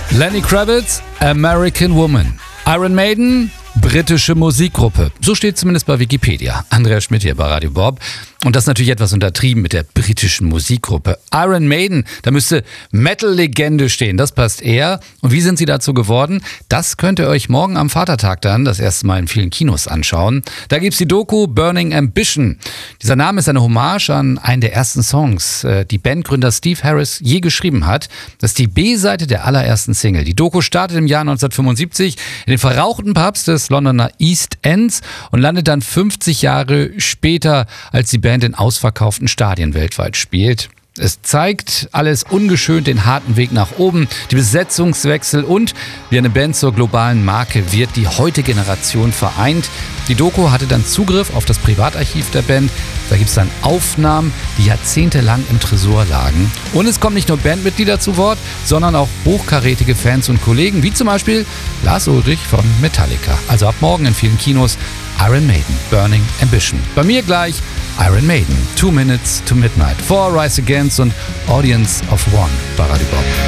Lenny Kravitz, American Woman. Iron Maiden, britische Musikgruppe. So steht zumindest bei Wikipedia. Andreas Schmidt hier bei Radio Bob. Und das ist natürlich etwas untertrieben mit der britischen Musikgruppe. Iron Maiden, da müsste Metal-Legende stehen. Das passt eher. Und wie sind sie dazu geworden? Das könnt ihr euch morgen am Vatertag dann das erste Mal in vielen Kinos anschauen. Da gibt's die Doku Burning Ambition. Dieser Name ist eine Hommage an einen der ersten Songs, die Bandgründer Steve Harris je geschrieben hat. Das ist die B-Seite der allerersten Single. Die Doku startet im Jahr 1975 in den verrauchten Pubs des Londoner East Ends und landet dann 50 Jahre später, als die Band in ausverkauften Stadien weltweit spielt. Es zeigt alles ungeschönt den harten Weg nach oben, die Besetzungswechsel und wie eine Band zur globalen Marke wird, die heute Generation vereint. Die Doku hatte dann Zugriff auf das Privatarchiv der Band. Da gibt es dann Aufnahmen, die jahrzehntelang im Tresor lagen. Und es kommen nicht nur Bandmitglieder zu Wort, sondern auch hochkarätige Fans und Kollegen, wie zum Beispiel Lars Ulrich von Metallica. Also ab morgen in vielen Kinos Iron Maiden, Burning Ambition. Bei mir gleich Iron Maiden, 2 Minutes to Midnight, For Rise Against und Audience of One bei Radio Bob.